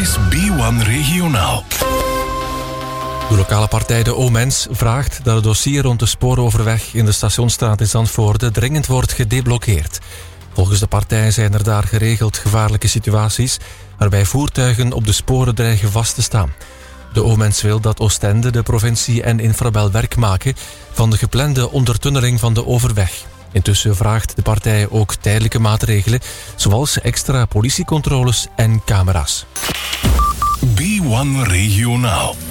is B1 Regionaal. De lokale partij De O-Mens vraagt dat het dossier rond de spooroverweg in de Stationsstraat in Zandvoorde dringend wordt gedeblokkeerd. Volgens de partij zijn er daar geregeld gevaarlijke situaties waarbij voertuigen op de sporen dreigen vast te staan. De O-Mens wil dat Oostende, de provincie en Infrabel werk maken van de geplande ondertunneling van de overweg. Intussen vraagt de partij ook tijdelijke maatregelen, zoals extra politiecontroles en camera's. B1 Regionaal.